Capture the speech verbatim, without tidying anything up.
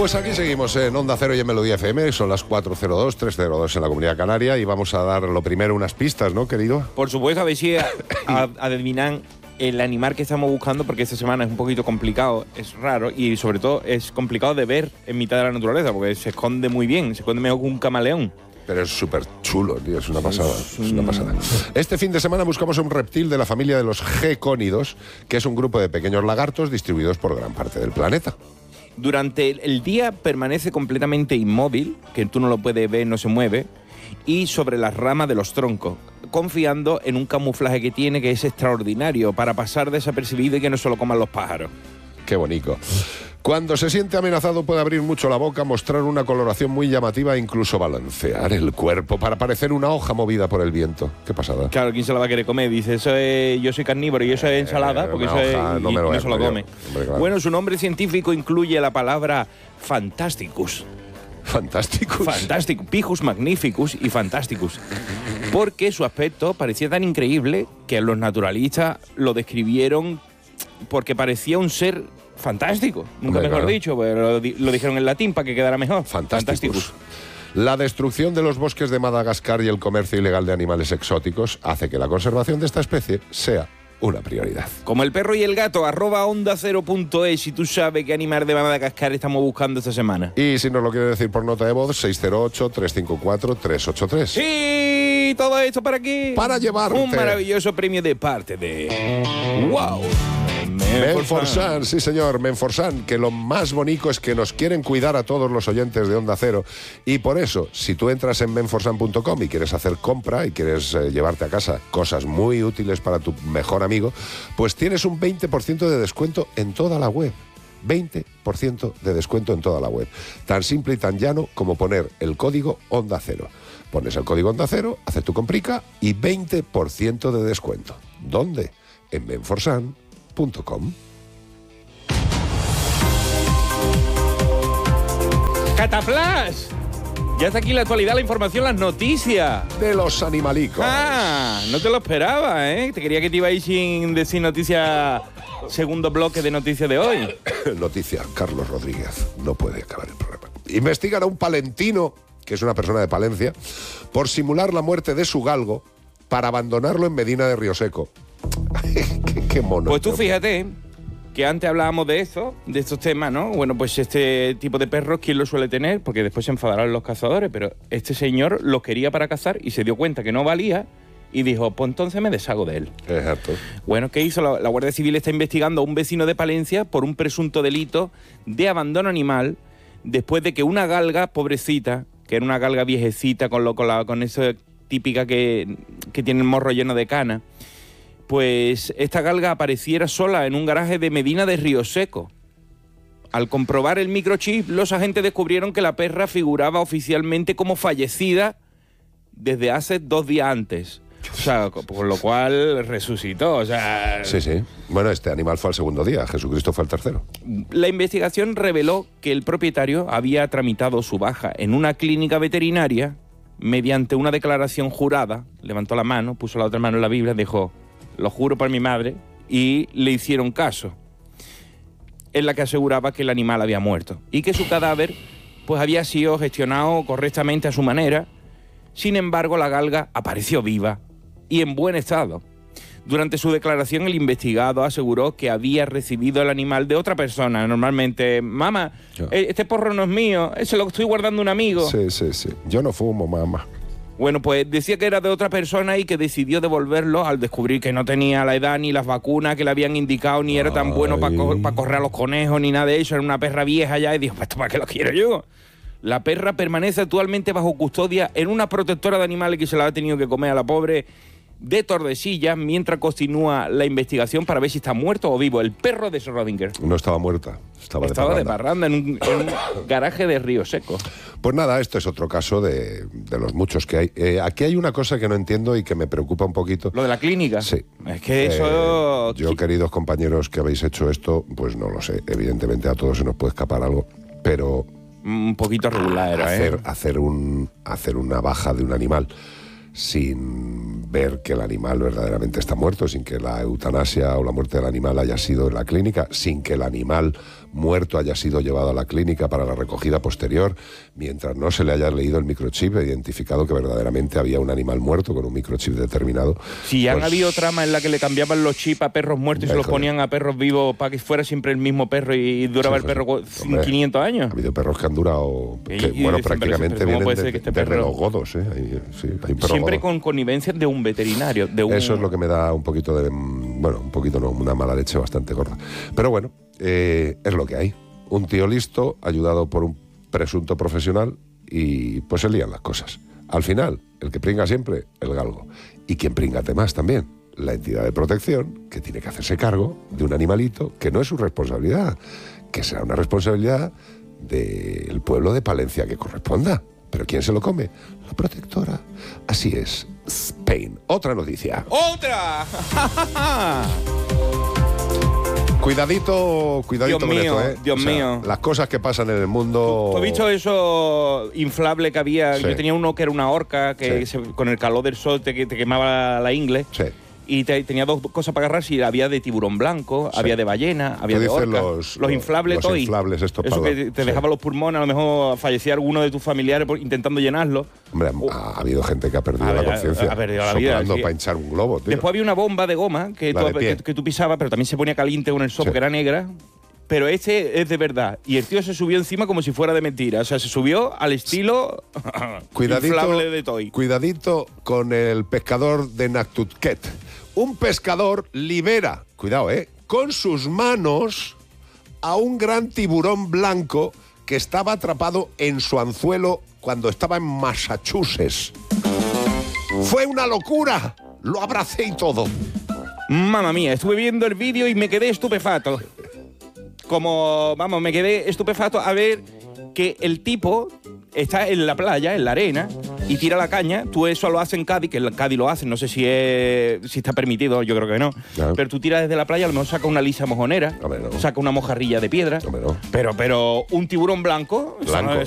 Pues aquí seguimos en Onda Cero y en Melodía F M, son las cuatro cero dos, tres cero dos en la Comunidad Canaria y vamos a dar lo primero unas pistas, ¿no, querido? Por supuesto, a ver si a- a- adivinan el animal que estamos buscando, porque esta semana es un poquito complicado, es raro y sobre todo es complicado de ver en mitad de la naturaleza, porque se esconde muy bien, se esconde mejor que un camaleón. Pero es súper chulo, tío, es una pasada, es una pasada. Este fin de semana buscamos un reptil de la familia de los gecónidos, que es un grupo de pequeños lagartos distribuidos por gran parte del planeta. Durante el- el día permanece completamente inmóvil, que tú no lo puedes ver, no se mueve, y sobre las ramas de los troncos, confiando en un camuflaje que tiene que es extraordinario para pasar desapercibido y que no se lo coman los pájaros. Qué bonito. Cuando se siente amenazado puede abrir mucho la boca, mostrar una coloración muy llamativa e incluso balancear el cuerpo para parecer una hoja movida por el viento. Qué pasada. Claro, ¿quién se la va a querer comer? Dice, eso es, yo soy carnívoro y eso es ensalada, porque una eso hoja es, no y me lo voy a no se lo comer yo. come. Hombre, claro. Bueno, su nombre científico incluye la palabra fantasticus. Fantástico. Fantástico, Pijus magnificus y fantasticus. Porque su aspecto parecía tan increíble que los naturalistas lo describieron porque parecía un ser fantástico. Nunca Hombre, mejor claro. dicho, pero lo, di- lo dijeron en latín para que quedara mejor. Fantásticos. La destrucción de los bosques de Madagascar y el comercio ilegal de animales exóticos hace que la conservación de esta especie sea una prioridad. Como el perro y el gato, arroba onda cero punto es si tú sabes qué animal de Madagascar estamos buscando esta semana. Y si nos lo quiere decir por nota de voz, seis cero ocho, tres cinco cuatro, tres ocho tres. Sí, todo esto para aquí. Para llevarte. Un maravilloso premio de parte de... ¡Wow! Menforsan, sí señor, Menforsan, que lo más bonito es que nos quieren cuidar a todos los oyentes de Onda Cero y por eso, si tú entras en menforsan punto com y quieres hacer compra y quieres eh, llevarte a casa cosas muy útiles para tu mejor amigo, pues tienes un veinte por ciento de descuento en toda la web. veinte por ciento de descuento en toda la web. Tan simple y tan llano como poner el código Onda Cero. Pones el código Onda Cero, haces tu comprica y veinte por ciento de descuento. ¿Dónde? En menforsan punto com. ¡Cataplas! Ya está aquí la actualidad, la información, las noticias. De los animalicos. Ah, no te lo esperaba, ¿eh? Te quería que te iba a ir sin decir noticias, segundo bloque de noticias de hoy. Noticia, Carlos Rodríguez no puede acabar el programa. Investigan a un palentino, que es una persona de Palencia, por simular la muerte de su galgo para abandonarlo en Medina de Rioseco. qué, qué mono. Pues tú este hombre. fíjate que antes hablábamos de eso, de estos temas, ¿no? Bueno, pues este tipo de perros, ¿quién lo suele tener? Porque después se enfadarán los cazadores, pero este señor los quería para cazar y se dio cuenta que no valía y dijo, pues entonces me deshago de él. Exacto. Bueno, ¿qué hizo? La, la Guardia Civil está investigando a un vecino de Palencia por un presunto delito de abandono animal después de que una galga, pobrecita, que era una galga viejecita con, lo, con, la, con esa típica que, que tiene el morro lleno de cana, pues esta galga apareciera sola en un garaje de Medina de Rioseco. Al comprobar el microchip, los agentes descubrieron que la perra figuraba oficialmente como fallecida desde hace dos días antes. O sea, por lo cual resucitó, o sea... Sí, sí. Bueno, este animal fue al segundo día, Jesucristo fue al tercero. La investigación reveló que el propietario había tramitado su baja en una clínica veterinaria mediante una declaración jurada. Levantó la mano, puso la otra mano en la Biblia, dijo, lo juro por mi madre, y le hicieron caso, en la que aseguraba que el animal había muerto y que su cadáver pues había sido gestionado correctamente a su manera. Sin embargo, la galga apareció viva y en buen estado. Durante su declaración, el investigado aseguró que había recibido el animal de otra persona. Normalmente, mamá, Yo. este porro no es mío, se lo estoy guardando a un amigo. Sí, sí, sí. Yo no fumo, mamá. Bueno, pues decía que era de otra persona y que decidió devolverlo al descubrir que no tenía la edad ni las vacunas que le habían indicado, ni era tan Ay. bueno para co pa correr a los conejos, ni nada de eso. Era una perra vieja ya y dijo, pues, ¿para qué lo quiero yo? La perra permanece actualmente bajo custodia en una protectora de animales que se la ha tenido que comer a la pobre de Tordesillas mientras continúa la investigación para ver si está muerto o vivo. El perro de Schrödinger. No estaba muerta, estaba, Estaba de de parranda. parranda en un, en un garaje de Río Seco. Pues nada, esto es otro caso de, de los muchos que hay. Eh, aquí hay una cosa que no entiendo y que me preocupa un poquito. Lo de la clínica. Sí. Es que eso... Eh, yo, queridos compañeros que habéis hecho esto, pues no lo sé. Evidentemente a todos se nos puede escapar algo, pero Un poquito regular era, hacer, ¿eh? hacer, un, hacer una baja de un animal sin ver que el animal verdaderamente está muerto, sin que la eutanasia o la muerte del animal haya sido en la clínica, sin que el animal muerto haya sido llevado a la clínica para la recogida posterior, mientras no se le haya leído el microchip e identificado que verdaderamente había un animal muerto con un microchip determinado. Si han pues, habido tramas en las que le cambiaban los chips a perros muertos y se los ponían a perros vivos para que fuera siempre el mismo perro y duraba sí, el perro hombre, quinientos años. Ha habido perros que han durado, que, y, y bueno, dicen, prácticamente siempre, vienen de, este de los godos. ¿eh? Hay, sí, hay siempre godos. Con connivencia de un veterinario. De un... Eso es lo que me da un poquito de, bueno, un poquito no, una mala leche bastante gorda. Pero bueno, eh, es lo que hay. Un tío listo, ayudado por un presunto profesional, y pues se lían las cosas. Al final, el que pringa siempre, el galgo. Y quien pringate más también, la entidad de protección, que tiene que hacerse cargo de un animalito que no es su responsabilidad, que será una responsabilidad del pueblo de Palencia que corresponda. ¿Pero quién se lo come? La protectora. Así es. Spain. Otra noticia. ¡Otra! Cuidadito, cuidadito Dios con mío, esto, ¿eh? Dios o sea, mío. Las cosas que pasan en el mundo... ¿Tú has visto eso inflable que había? Sí. Yo tenía uno que era una orca que Sí. se, con el calor del sol te, te quemaba la ingle. Sí. Y te, tenía dos cosas para agarrar, si había de tiburón blanco, Sí. había de ballena, había de orca. Los, los inflables los toys. inflables estos Eso para que te sí. dejaba los pulmones, a lo mejor fallecía alguno de tus familiares por, intentando llenarlo. Hombre, Oh. ha, ha habido gente que ha perdido Ha- la ha- conciencia ha perdido la vida, soplando sí. para hinchar un globo, tío. Después había una bomba de goma que, La tú, de pie. que, que tú pisabas, pero también se ponía caliente con el sol Sí. porque era negra. Pero este es de verdad. Y el tío se subió encima como si fuera de mentira. O sea, se subió al estilo Cuidadito, inflable de toy. cuidadito con el pescador de Nantucket. Un pescador libera, cuidado, ¿eh? Con sus manos a un gran tiburón blanco que estaba atrapado en su anzuelo cuando estaba en Massachusetts. ¡Fue una locura! Lo abracé y todo. Mamma mía, estuve viendo el vídeo y me quedé estupefacto. Como, vamos, me quedé estupefacto a ver que el tipo está en la playa, en la arena, y tira la caña. Tú eso lo haces en Cádiz, que en Cádiz lo hacen, no sé si es, si está permitido, yo creo que no. Claro. Pero tú tiras desde la playa, a lo mejor saca una lisa mojonera, Hombre, no. saca una mojarrilla de piedra. Hombre, no. Pero, pero un tiburón blanco, eso Blanco. no-